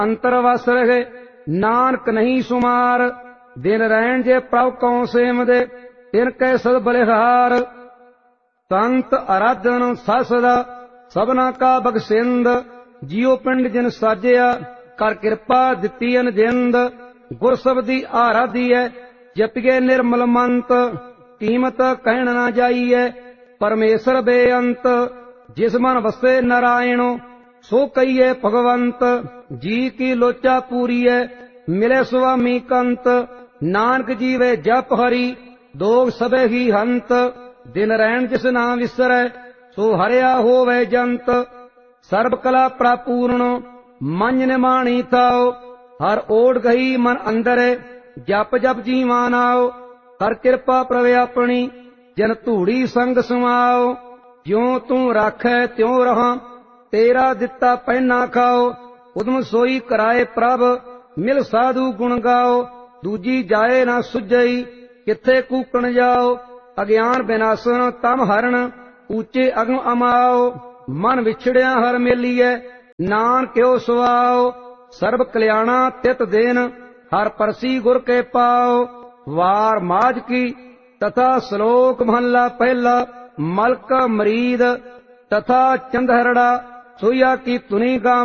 अंतर वस रहे नानक नहीं सुमार। दिन रैन जे प्रभ कौं सेम दे तिन कै सद बलिहार। संत आराधन ससदा सबना का बगसिंद। जियो पिंड जिन साजिया कर कृपा दिती अनजिंद। गुर सबदी आराधियै जपिए निर्मल मंत। कीमत कहण ना जाइए परमेश्वर बेअंत। जिस मन वसे नारायण सो कहिए भगवंत। जी की लोचा पूरी है मिले स्वामी कंत। नानक जीवे जप हरि दोग सबे ही हंत। दिन रैन जिस नाम विसरै सो हरिया होवे जंत। सर्व कला प्रापूर्ण मन निमाणी थाओ। हर ओढ़ गई मन अंदर जप जप जीवान आओ। हर कृपा प्रवे अपनी जन धूड़ी संग समाओ। ज्यों तू राखै त्यों रहां तेरा दिता पहना खाओ। उदम सोई कराए प्रभ मिल साधु गुण गाओ। दूजी जाए ना सुझई किथे कूकण जाओ। अज्ञान विनाशन तम हरण ऊंचे अगम अमाओ। मन विछड़िया हर मेलिए नान क्यों सुआओ। सर्व कल्याणा तित दिन हर परसी गुर के पाओ। वार माज की तथा श्लोक महला पहला। मलक मरीद तथा चंदहरड़ा सोया की तुनी गाम